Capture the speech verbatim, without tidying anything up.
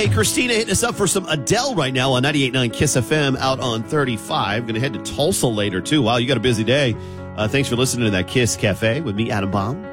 Hey, Christina hitting us up for some Adele right now on ninety-eight point nine Kiss F M out on thirty-five. Going to head to Tulsa later, too. Wow, you got a busy day. Uh, thanks for listening to that Kiss Cafe with me, Adam Baum.